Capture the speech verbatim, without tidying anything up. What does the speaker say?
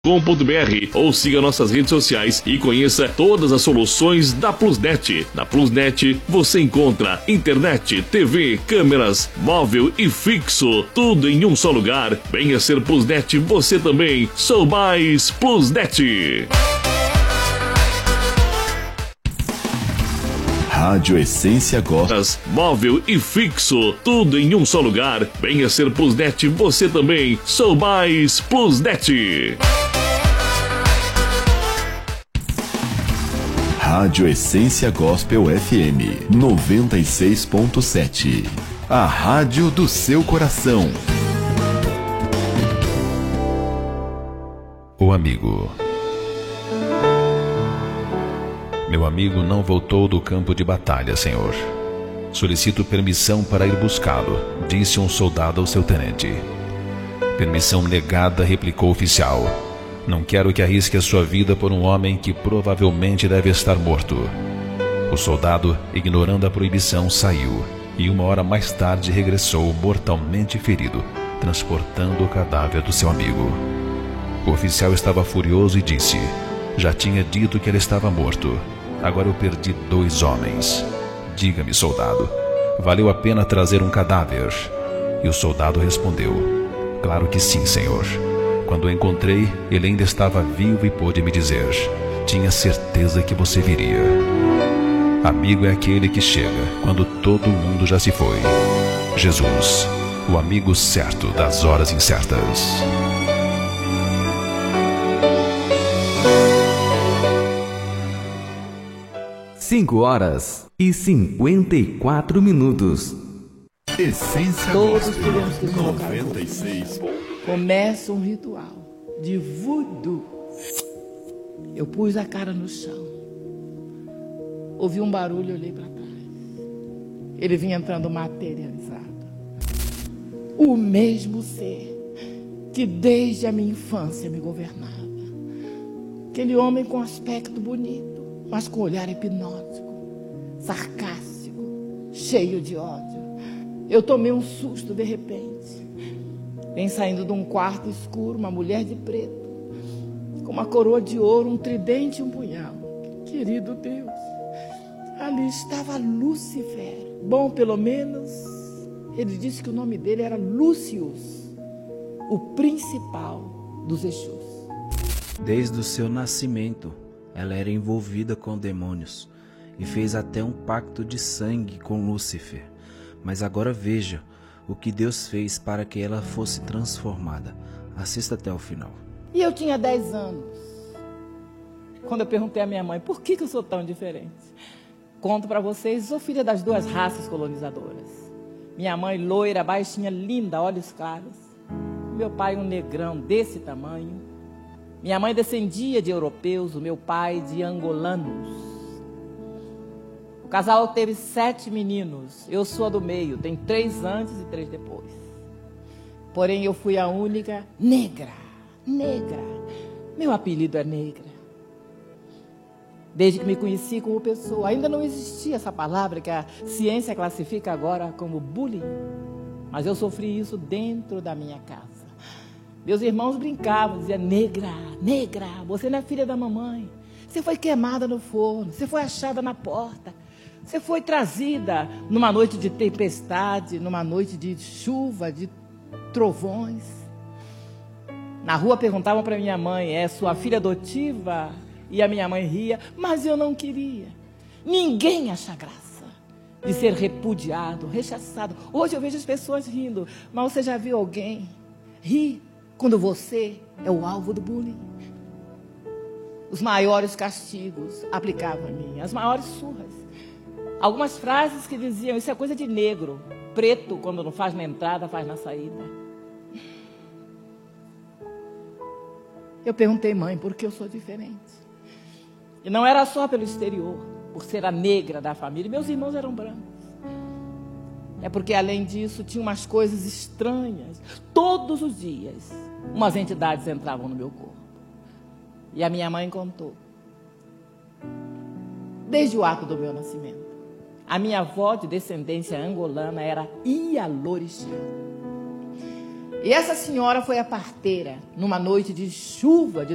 com ponto br ou siga nossas redes sociais e conheça todas as soluções da Plusnet. Na Plusnet você encontra internet, T V, câmeras, móvel e fixo, tudo em um só lugar. Venha ser Plusnet você também. Sou mais Plusnet. Rádio Essência Gospel. Móvel e fixo, tudo em um só lugar. Venha ser Plusnet você também. Sou mais Plusnet. Rádio Essência Gospel F M noventa e seis ponto sete. A rádio do seu coração. O amigo. Meu amigo não voltou do campo de batalha, senhor. Solicito permissão para ir buscá-lo, disse um soldado ao seu tenente. Permissão negada, replicou o oficial. Não quero que arrisque a sua vida por um homem que provavelmente deve estar morto. O soldado, ignorando a proibição, saiu e uma hora mais tarde regressou mortalmente ferido, transportando o cadáver do seu amigo. O oficial estava furioso e disse: já tinha dito que ele estava morto. Agora eu perdi dois homens. Diga-me, soldado, valeu a pena trazer um cadáver? E o soldado respondeu: claro que sim, senhor. Quando o encontrei, ele ainda estava vivo e pôde me dizer: tinha certeza que você viria. Amigo é aquele que chega quando todo mundo já se foi. Jesus, o amigo certo das horas incertas. Cinco horas e cinquenta e quatro minutos. Essência Todos Gospel podemos ter colocado noventa e seis. Começa um ritual de voodoo. Eu pus a cara no chão. Ouvi um barulho e olhei para trás. Ele vinha entrando materializado. O mesmo ser que desde a minha infância me governava. Aquele homem com aspecto bonito, mas com olhar hipnótico, sarcástico, cheio de ódio. Eu tomei um susto de repente. Vem saindo de um quarto escuro uma mulher de preto, com uma coroa de ouro, um tridente e um punhal. Querido Deus, ali estava Lúcifer. Bom, pelo menos, ele disse que o nome dele era Lúcius, o principal dos Exus. Desde o seu nascimento, ela era envolvida com demônios e fez até um pacto de sangue com Lúcifer. Mas agora veja o que Deus fez para que ela fosse transformada. Assista até o final. E eu tinha dez anos, quando eu perguntei à minha mãe, por que, que eu sou tão diferente? Conto para vocês, sou filha das duas raças colonizadoras. Minha mãe loira, baixinha, linda, olhos claros. Meu pai um negrão desse tamanho. Minha mãe descendia de europeus, o meu pai de angolanos. O casal teve sete meninos. Eu sou a do meio, tem três antes e três depois. Porém, eu fui a única negra, negra. Meu apelido é negra. Desde que me conheci como pessoa, ainda não existia essa palavra que a ciência classifica agora como bullying. Mas eu sofri isso dentro da minha casa. Meus irmãos brincavam, diziam: negra, negra, você não é filha da mamãe. Você foi queimada no forno, você foi achada na porta. Você foi trazida numa noite de tempestade, numa noite de chuva, de trovões. Na rua perguntavam para minha mãe: é sua filha adotiva? E a minha mãe ria, mas eu não queria. Ninguém acha graça de ser repudiado, rechaçado. Hoje eu vejo as pessoas rindo, mas você já viu alguém rir quando você é o alvo do bullying? Os maiores castigos aplicavam a mim, as maiores surras. Algumas frases que diziam: isso é coisa de negro. Preto, quando não faz na entrada, faz na saída. Eu perguntei, mãe, por que eu sou diferente? E não era só pelo exterior, por ser a negra da família. Meus irmãos eram brancos. É porque, além disso, tinha umas coisas estranhas. Todos os dias, umas entidades entravam no meu corpo. E a minha mãe contou. Desde o ato do meu nascimento, a minha avó de descendência angolana era Ialorixá. E essa senhora foi a parteira, numa noite de chuva, de